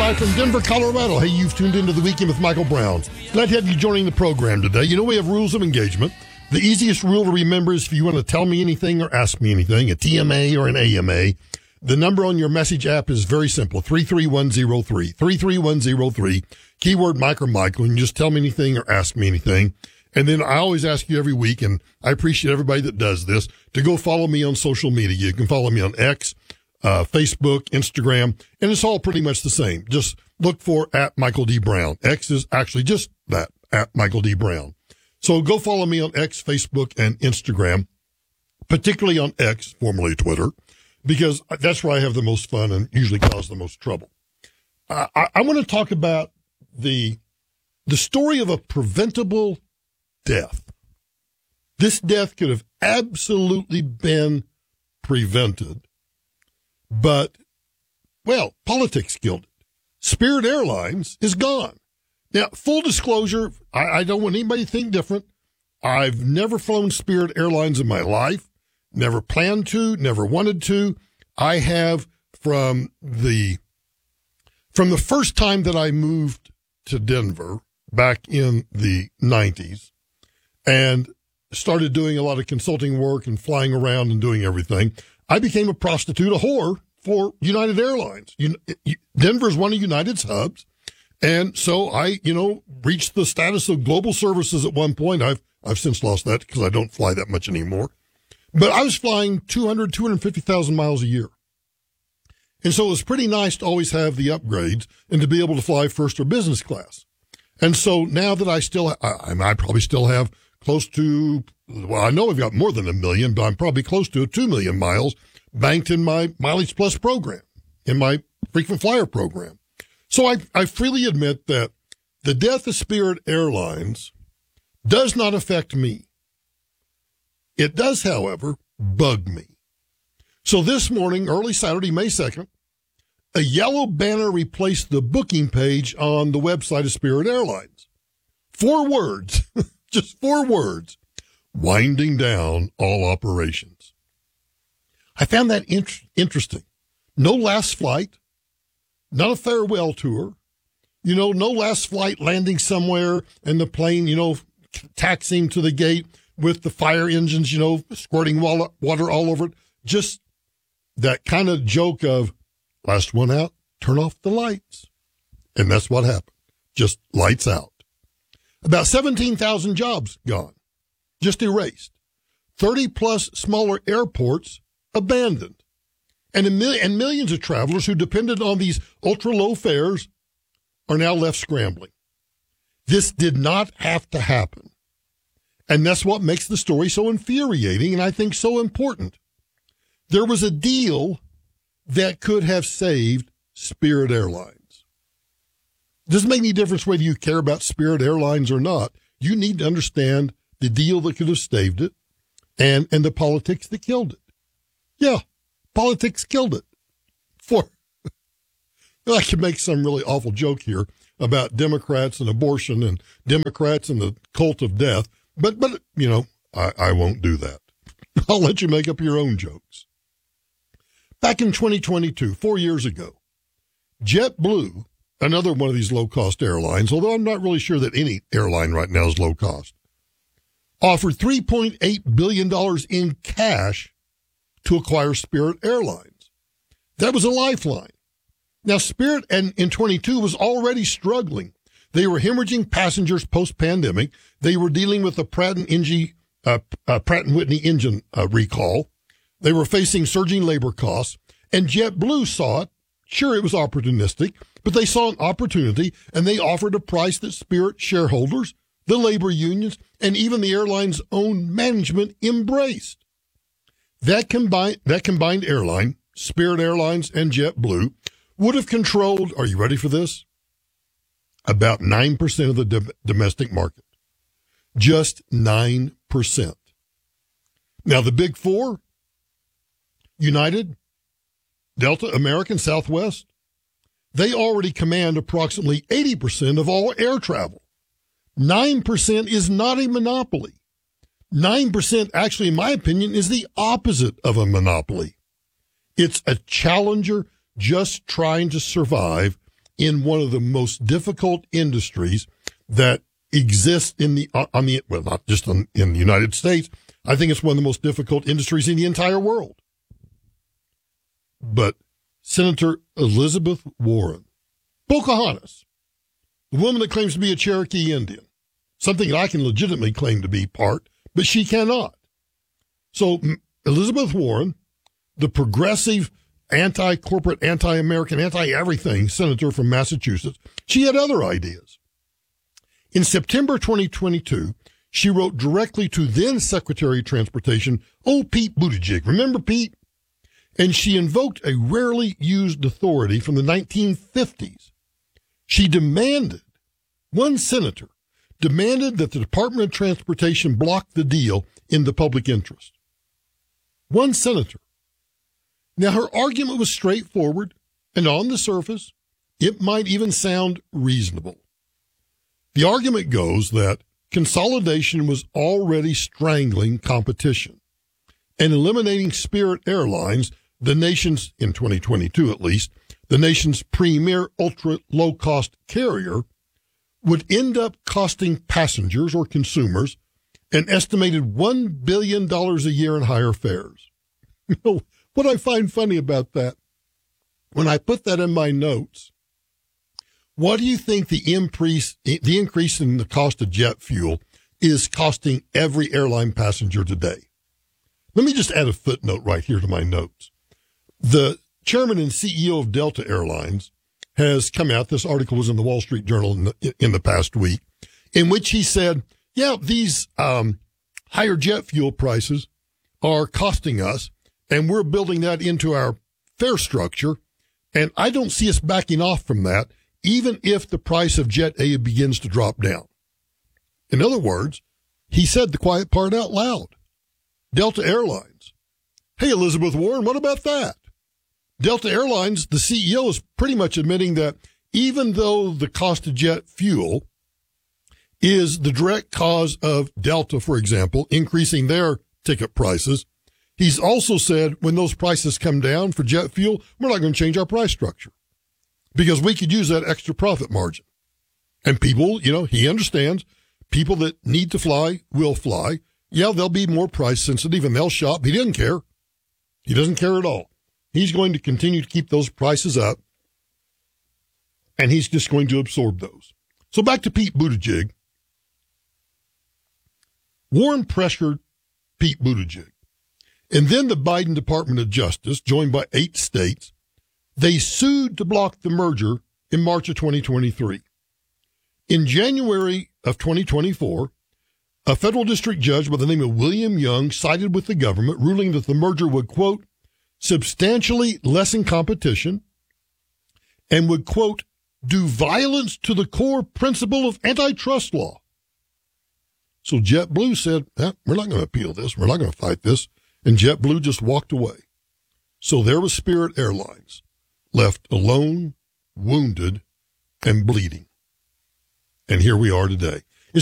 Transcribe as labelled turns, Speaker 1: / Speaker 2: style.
Speaker 1: live from Denver, Colorado. Hey, you've tuned into The Weekend with Michael Brown. Glad to have you joining the program today. You know, we have rules of engagement. The easiest rule to remember is if you want to tell me anything or ask me anything, a TMA or an AMA, the number on your message app is very simple, 33103. 33103, keyword Mike or Michael, and just tell me anything or ask me anything. And then I always ask you every week, and I appreciate everybody that does this, to go follow me on social media. You can follow me on X, Facebook, Instagram, and it's all pretty much the same. Just look for @MichaelD.Brown. X is actually just that, @MichaelD.Brown. So go follow me on X, Facebook, and Instagram, particularly on X, formerly Twitter, because that's where I have the most fun and usually cause the most trouble. I want to talk about the story of a preventable death. This death could have absolutely been prevented, but, well, politics killed it. Spirit Airlines is gone. Now, full disclosure, I don't want anybody to think different. I've never flown Spirit Airlines in my life, never planned to, never wanted to. I have from the first time that I moved to Denver back in the 90s and started doing a lot of consulting work and flying around and doing everything, I became a prostitute, a whore for United Airlines. Denver is one of United's hubs. And so I, reached the status of global services at one point. I've since lost that because I don't fly that much anymore. But I was flying 250,000 miles a year. And so it was pretty nice to always have the upgrades and to be able to fly first or business class. And so now that I probably still have close to, well, I know I've got more than 1 million, but I'm probably close to 2 million miles banked in my Mileage Plus program, in my frequent flyer program. So I freely admit that the death of Spirit Airlines does not affect me. It does, however, bug me. So this morning, early Saturday, May 2nd, a yellow banner replaced the booking page on the website of Spirit Airlines. 4 words, just 4 words, winding down all operations. I found that interesting. No last flight, not a farewell tour, no last flight landing somewhere and the plane, taxiing to the gate with the fire engines, squirting water all over it. Just that kind of joke of last one out, turn off the lights. And that's what happened. Just lights out. About 17,000 jobs gone, just erased. 30 plus smaller airports abandoned. And millions of travelers who depended on these ultra low fares are now left scrambling. This did not have to happen. And that's what makes the story so infuriating and I think so important. There was a deal that could have saved Spirit Airlines. Doesn't make any difference whether you care about Spirit Airlines or not. You need to understand the deal that could have saved it and the politics that killed it. Yeah, politics killed it. I could make some really awful joke here about Democrats and abortion and Democrats and the cult of death, but I won't do that. I'll let you make up your own jokes. Back in 2022, 4 years ago, JetBlue, another one of these low-cost airlines, although I'm not really sure that any airline right now is low-cost, offered $3.8 billion in cash to acquire Spirit Airlines. That was a lifeline. Now, Spirit in 22 was already struggling. They were hemorrhaging passengers post-pandemic. They were dealing with the Pratt & Whitney engine recall. They were facing surging labor costs. And JetBlue saw it. Sure, it was opportunistic, but they saw an opportunity, and they offered a price that Spirit shareholders, the labor unions, and even the airline's own management embraced. That combined airline, Spirit Airlines and JetBlue, would have controlled, are you ready for this? About 9% of the domestic market. Just 9%. Now, the big four, United, Delta, American, Southwest, they already command approximately 80% of all air travel. 9% is not a monopoly. 9%, actually, in my opinion, is the opposite of a monopoly. It's a challenger just trying to survive in one of the most difficult industries that exists in the, well, not just in the United States. I think it's one of the most difficult industries in the entire world. But Senator Elizabeth Warren, Pocahontas, the woman that claims to be a Cherokee Indian, something that I can legitimately claim to be part, but she cannot. So Elizabeth Warren, the progressive, anti-corporate, anti-American, anti-everything senator from Massachusetts, she had other ideas. In September 2022, she wrote directly to then Secretary of Transportation, Pete Buttigieg. Remember Pete? And she invoked a rarely used authority from the 1950s. She demanded, one senator demanded that the Department of Transportation block the deal in the public interest. One senator. Now, her argument was straightforward, and on the surface, it might even sound reasonable. The argument goes that consolidation was already strangling competition, and eliminating Spirit Airlines, the nation's, in 2022 at least, the nation's premier ultra-low-cost carrier, would end up costing passengers or consumers an estimated $1 billion a year in higher fares. You know, what I find funny about that, when I put that in my notes, what do you think the increase in the cost of jet fuel is costing every airline passenger today? Let me just add a footnote right here to my notes. The chairman and CEO of Delta Airlines has come out, this article was in the Wall Street Journal in the past week, in which he said, yeah, these higher jet fuel prices are costing us, and we're building that into our fare structure, and I don't see us backing off from that, even if the price of Jet A begins to drop down. In other words, he said the quiet part out loud. Delta Airlines. Hey, Elizabeth Warren, what about that? Delta Airlines, the CEO is pretty much admitting that even though the cost of jet fuel is the direct cause of Delta, for example, increasing their ticket prices, he's also said when those prices come down for jet fuel, we're not going to change our price structure because we could use that extra profit margin. And people, you know, he understands people that need to fly will fly. Yeah, they'll be more price sensitive and they'll shop. He doesn't care. He doesn't care at all. He's going to continue to keep those prices up, and he's just going to absorb those. So back to Pete Buttigieg. Warren pressured Pete Buttigieg. And then the Biden Department of Justice, joined by 8 states, they sued to block the merger in March of 2023. In January of 2024, a federal district judge by the name of William Young sided with the government, ruling that the merger would, quote, substantially lessen competition and would, quote, do violence to the core principle of antitrust law. So JetBlue said, we're not going to appeal this. We're not going to fight this. And JetBlue just walked away. So there was Spirit Airlines, left alone, wounded, and bleeding. And here we are today.